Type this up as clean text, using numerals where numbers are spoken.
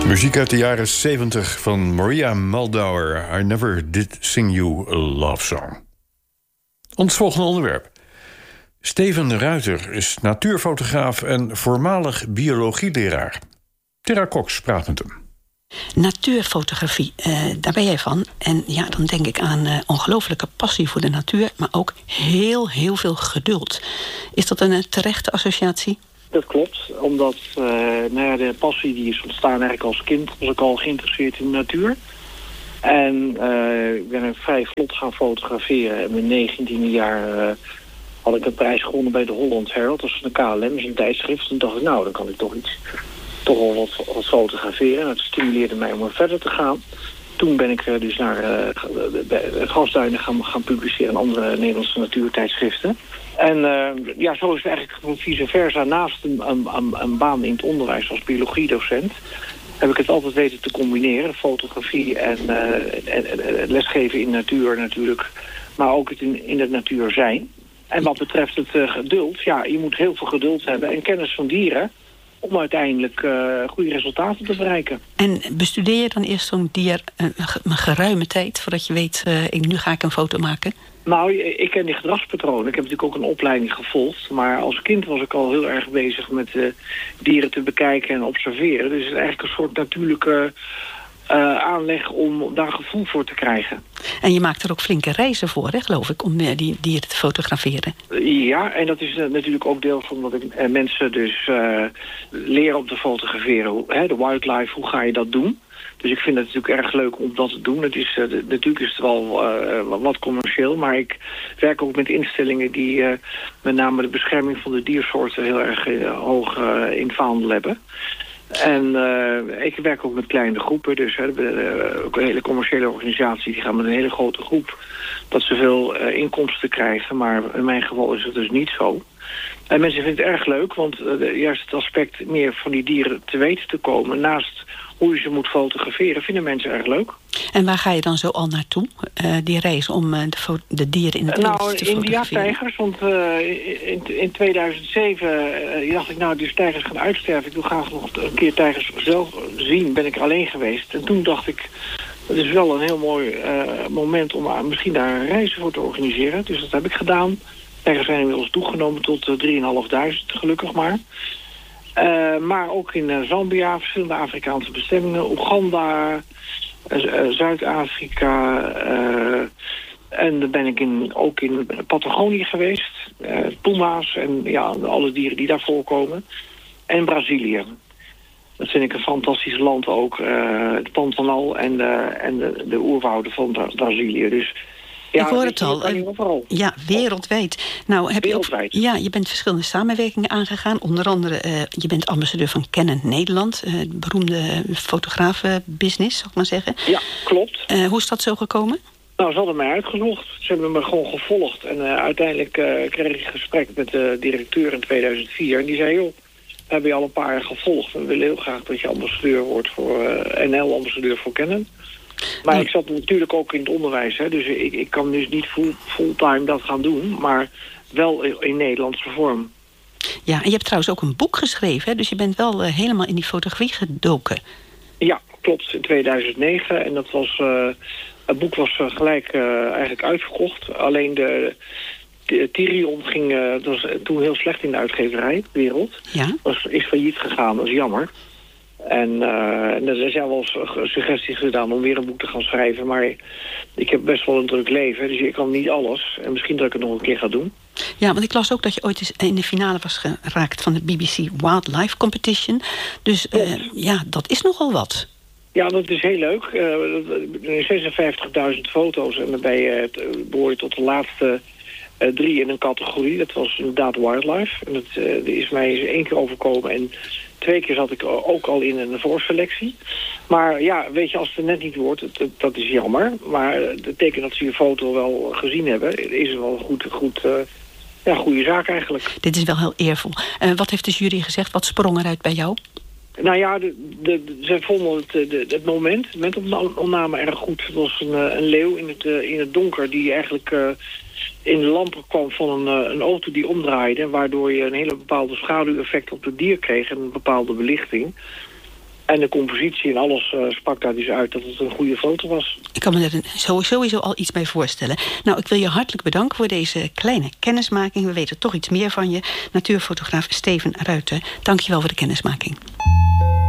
Muziek uit de jaren 70 van Maria Muldaur. I Never Did Sing You a Love Song. Ons volgende onderwerp. Steven de Ruiter is natuurfotograaf en voormalig biologieleraar. Tera Cox praat met hem. Natuurfotografie, daar ben jij van. En ja, dan denk ik aan ongelooflijke passie voor de natuur, maar ook heel veel geduld. Is dat een terechte associatie? Dat klopt, omdat de passie die is ontstaan eigenlijk als kind. Was ik al geïnteresseerd in de natuur. En ik ben vrij vlot gaan fotograferen. In mijn 19e jaar had ik een prijs gewonnen bij de Holland Herald. Dat is een KLM, dat is een tijdschrift. Toen dacht ik, dan kan ik toch wel wat fotograferen. En dat stimuleerde mij om er verder te gaan. Toen ben ik dus naar Grasduinen gaan publiceren in andere Nederlandse natuurtijdschriften. En zo is het eigenlijk vice versa. Naast een baan in het onderwijs als biologiedocent heb ik het altijd weten te combineren. Fotografie en lesgeven in natuur natuurlijk. Maar ook het in de natuur zijn. En wat betreft het geduld, je moet heel veel geduld hebben en kennis van dieren om uiteindelijk goede resultaten te bereiken. En bestudeer je dan eerst zo'n dier een geruime tijd voordat je weet, nu ga ik een foto maken? Nou, ik ken die gedragspatronen. Ik heb natuurlijk ook een opleiding gevolgd. Maar als kind was ik al heel erg bezig met dieren te bekijken en observeren. Dus het is eigenlijk een soort natuurlijke aanleg om daar gevoel voor te krijgen. En je maakt er ook flinke reizen voor, hè, geloof ik, om die dieren te fotograferen. Ja, en dat is natuurlijk ook deel van wat ik mensen dus leren om te fotograferen. De wildlife, hoe ga je dat doen? Dus ik vind het natuurlijk erg leuk om dat te doen. Natuurlijk is het wel wat commercieel, maar ik werk ook met instellingen die met name de bescherming van de diersoorten heel erg hoog in het vaandel hebben. En ik werk ook met kleine groepen, dus ook een hele commerciële organisatie die gaan met een hele grote groep dat ze veel inkomsten krijgen, maar in mijn geval is het dus niet zo. En mensen vinden het erg leuk, want juist het aspect meer van die dieren te weten te komen, naast hoe je ze moet fotograferen, vinden mensen erg leuk. En waar ga je dan zo al naartoe, die reis om de dieren in het wild te fotograferen? Indiatijgers, want in 2007 dacht ik, die tijgers gaan uitsterven. Ik wil graag nog een keer tijgers zelf zien, ben ik er alleen geweest. En toen dacht ik, het is wel een heel mooi moment om misschien daar een reis voor te organiseren. Dus dat heb ik gedaan. Tijgers zijn inmiddels toegenomen tot 3.500, gelukkig maar. Maar ook in Zambia, verschillende Afrikaanse bestemmingen, Oeganda, Zuid-Afrika. En dan ben ik ook in Patagonië geweest. Puma's en alle dieren die daar voorkomen. En Brazilië. Dat vind ik een fantastisch land ook. Het Pantanal en de oerwouden van Brazilië. Dus ik hoor het al. Ja, wereldwijd. Nou, wereldwijd. Je bent verschillende samenwerkingen aangegaan. Onder andere, je bent ambassadeur van Canon Nederland. Beroemde fotografenbusiness, zal ik maar zeggen. Ja, klopt. Hoe is dat zo gekomen? Nou, ze hadden mij uitgezocht. Ze hebben me gewoon gevolgd. En uiteindelijk kreeg ik een gesprek met de directeur in 2004. En die zei, joh, we hebben je al een paar jaar gevolgd. En we willen heel graag dat je ambassadeur wordt voor NL-ambassadeur voor Canon. Maar ik zat natuurlijk ook in het onderwijs. Dus ik kan dus niet fulltime dat gaan doen. Maar wel in Nederlandse vorm. Ja, en je hebt trouwens ook een boek geschreven. Hè? Dus je bent wel helemaal in die fotografie gedoken. Ja, klopt. In 2009. En dat was... het boek was gelijk eigenlijk uitverkocht. Alleen de Tyrion ging... dat was toen heel slecht in de uitgeverijwereld. Ja? Is failliet gegaan. Dat is jammer. En er zijn wel suggesties gedaan om weer een boek te gaan schrijven. Maar ik heb best wel een druk leven, dus ik kan niet alles. En misschien dat ik het nog een keer ga doen. Ja, want ik las ook dat je ooit eens in de finale was geraakt van de BBC Wildlife Competition. Dus dat is nogal wat. Ja, dat is heel leuk. 56.000 foto's en daarbij behoor je tot de laatste 3 in een categorie. Dat was inderdaad wildlife. En dat is mij eens 1 keer overkomen en 2 keer zat ik ook al in een voorselectie. Maar ja, weet je, als het er net niet wordt, dat is jammer. Maar dat betekent dat ze je foto wel gezien hebben. Is wel een goede zaak eigenlijk. Dit is wel heel eervol. Wat heeft de jury gezegd? Wat sprong eruit bij jou? Nou ja, ze vonden het momentopname erg goed. Het was een leeuw in het donker die eigenlijk in de lampen kwam van een auto die omdraaide, waardoor je een hele bepaalde schaduweffect op het dier kreeg en een bepaalde belichting. En de compositie en alles sprak daar dus uit dat het een goede foto was. Ik kan me er sowieso al iets bij voorstellen. Nou, ik wil je hartelijk bedanken voor deze kleine kennismaking. We weten toch iets meer van je. Natuurfotograaf Steven Ruiter, dank je wel voor de kennismaking.